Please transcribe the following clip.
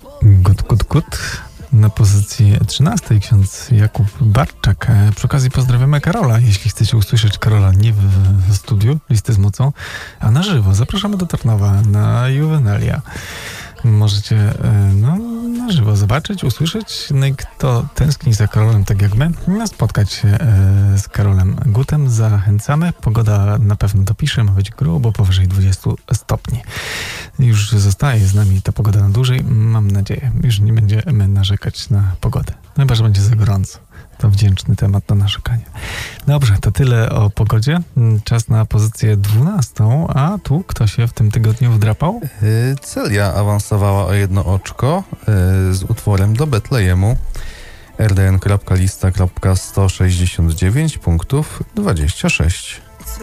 Gut. Na pozycji 13 ksiądz Jakub Barczak. Przy okazji pozdrawiamy Karola. Jeśli chcecie usłyszeć Karola nie w studiu Listy z mocą, a na żywo, zapraszamy do Tarnowa na Juvenalia. Możecie na żywo zobaczyć, usłyszeć. No i kto tęskni za Karolem tak jak my, spotkać się z Karolem Gutem. Zachęcamy. Pogoda na pewno dopisze, ma być grubo powyżej 20 stopni. Już zostaje z nami ta pogoda na dłużej. Mam nadzieję, już nie będziemy narzekać na pogodę. Chyba że będzie za gorąco. To wdzięczny temat na narzekanie. Dobrze, to tyle o pogodzie. Czas na pozycję 12. A tu kto się w tym tygodniu wdrapał? Celia awansowała o 1 oczko z utworem Do Betlejemu. rdn.lista.169 punktów 26.